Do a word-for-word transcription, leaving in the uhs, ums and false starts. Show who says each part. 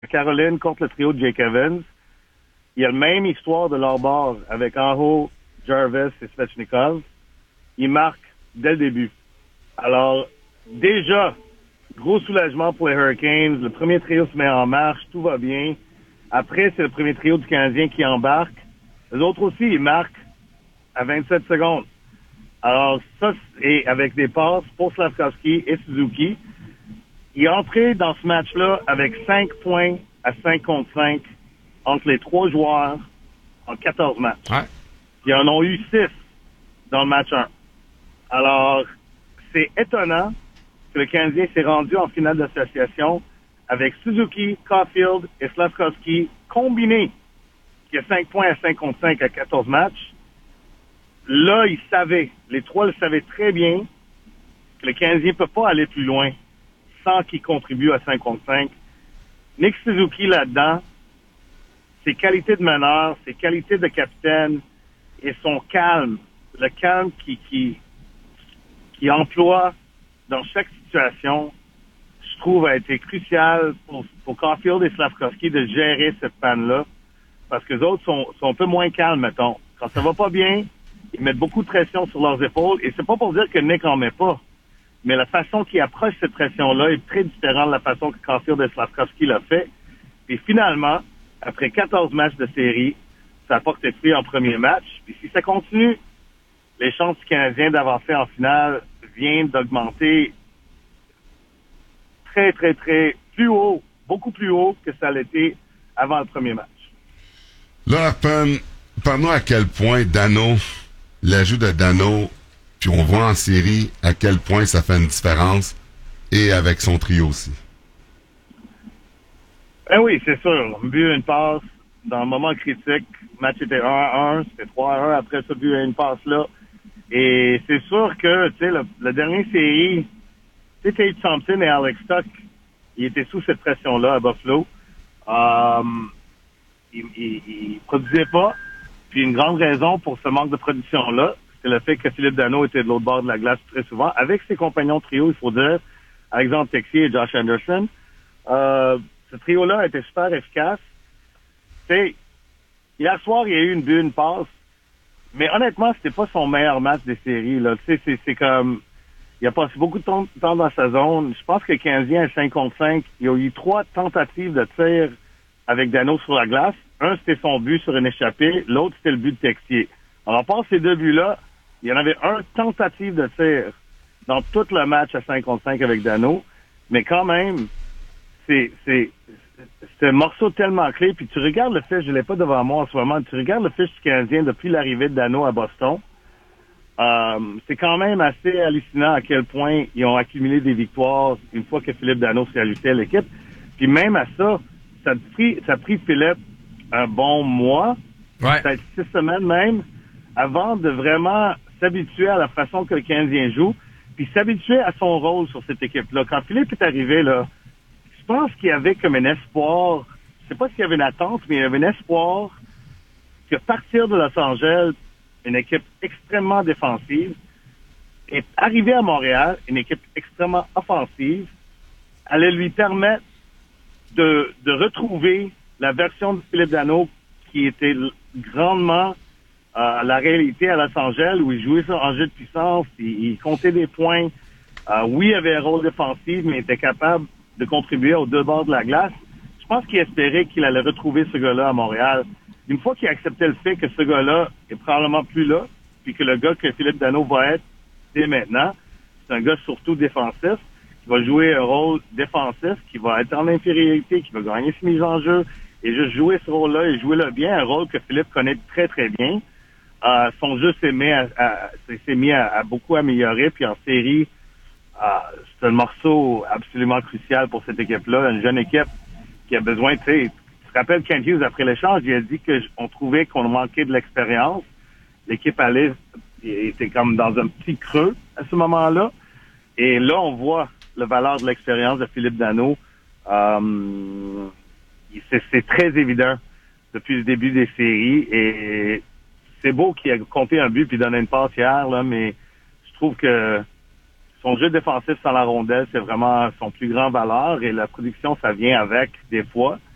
Speaker 1: Caroline contre le trio de Jake Evans. Il y a la même histoire de leur bord avec Aho, Jarvis et Svechnikov. Ils marquent dès le début. Alors, déjà, gros soulagement pour les Hurricanes. Le premier trio se met en marche, tout va bien. Après, c'est le premier trio du Canadien qui embarque. Les autres aussi, ils marquent à vingt-sept secondes. Alors, ça, et avec des passes pour Slavkovski et Suzuki. Il est entré dans ce match-là avec cinq points à cinq contre cinq entre les trois joueurs en quatorze matchs.
Speaker 2: Ouais.
Speaker 1: Ils en ont eu six dans le match un. Alors, c'est étonnant que le Canadien s'est rendu en finale d'association avec Suzuki, Caulfield et Slavkovski combinés, qui a cinq points à cinq contre cinq à quatorze matchs. Là, ils savaient, les trois le savaient très bien, que le Canadien ne peut pas aller plus loin sans qu'il contribue à cinq contre cinq. Nick Suzuki, là-dedans, ses qualités de meneur, ses qualités de capitaine et son calme, le calme qui, qui, qui emploie dans chaque situation, je trouve, a été crucial pour, pour Caulfield et Slavkovski de gérer cette panne-là, parce que les autres sont, sont un peu moins calmes, mettons. Quand ça va pas bien, ils mettent beaucoup de pression sur leurs épaules, et c'est pas pour dire que Nick en met pas, mais la façon qu'il approche cette pression-là est très différente de la façon que Caulfield et Slavkovski l'a fait. Et finalement, après quatorze matchs de série, ça a porté fruit en premier match. Puis si ça continue, les chances du Canadien d'avancer en finale viennent d'augmenter très, très, très plus haut, beaucoup plus haut que ça l'était avant le premier match.
Speaker 3: Là, Arpen, parle-nous à quel point Dano, l'ajout de Dano, puis on voit en série à quel point ça fait une différence, et avec son trio aussi.
Speaker 1: Ben oui, c'est sûr. Un but, une passe, dans un moment critique, le match était un à un, c'était trois à un après ce but et une passe-là. Et c'est sûr que, tu sais, la dernière série, tu sais, Tate Thompson et Alex Tuch, ils étaient sous cette pression-là à Buffalo. Um, ils, ils, ils produisaient pas. Puis une grande raison pour ce manque de production-là, c'est le fait que Philippe Danault était de l'autre bord de la glace très souvent. Avec ses compagnons trio, il faut dire, Alexandre Texier et Josh Anderson, euh, ce trio-là a été super efficace. Tu sais, hier soir, il y a eu une but, une passe. Mais honnêtement, c'était pas son meilleur match des séries, là. Tu sais, c'est, c'est comme, il a passé beaucoup de temps, temps dans sa zone. Je pense que le Canadien, à cinq contre cinq, il y a eu trois tentatives de tir avec Danault sur la glace. Un, c'était son but sur une échappée. L'autre, c'était le but de Texier. Alors, à part ces deux buts-là, il y en avait un tentative de tir dans tout le match à cinq contre cinq avec Danault. Mais quand même, c'est, c'est, c'est un morceau tellement clé. Puis tu regardes le fiche, je l'ai pas devant moi en ce moment, tu regardes le fiche du Canadien depuis l'arrivée de Danault à Boston. Euh, c'est quand même assez hallucinant à quel point ils ont accumulé des victoires une fois que Philippe Danault s'est ajouté à l'équipe. Puis même à ça, ça a pris, ça a pris Philippe un bon mois,
Speaker 2: ouais.
Speaker 1: peut-être six semaines même, avant de vraiment s'habituer à la façon que le Canadien joue, puis s'habituer à son rôle sur cette équipe-là. Quand Philippe est arrivé, là, je pense qu'il y avait comme un espoir, je sais pas s'il y avait une attente, mais il y avait un espoir que partir de Los Angeles, une équipe extrêmement défensive, et arriver à Montréal, une équipe extrêmement offensive, allait lui permettre de, de retrouver la version de Philippe Danault qui était grandement euh, la réalité à Los Angeles, où il jouait en jeu de puissance, il, il comptait des points. Euh, oui, il avait un rôle défensif, mais il était capable de contribuer aux deux bords de la glace. Je pense qu'il espérait qu'il allait retrouver ce gars-là à Montréal. Une fois qu'il acceptait le fait que ce gars-là est probablement plus là, puis que le gars que Philippe Danault va être dès maintenant, c'est un gars surtout défensif, qui va jouer un rôle défensif, qui va être en infériorité, qui va gagner ses mises en jeu, et juste jouer ce rôle-là et jouer-le bien, un rôle que Philippe connaît très, très bien. Euh, son jeu s'est mis à, à, s'est mis à, à beaucoup améliorer, puis en série, euh, c'est un morceau absolument crucial pour cette équipe-là, une jeune équipe qui a besoin, tu sais, tu te rappelles Kent Hughes, après l'échange, il a dit qu'on trouvait qu'on manquait de l'expérience. L'équipe allait, était comme dans un petit creux à ce moment-là. Et là, on voit la valeur de l'expérience de Philippe Danault. Euh, c'est, c'est très évident depuis le début des séries. Et c'est beau qu'il ait compté un but puis donné une passe hier, là, mais je trouve que son jeu défensif sans la rondelle, c'est vraiment son plus grand valeur. Et la production, ça vient avec des fois.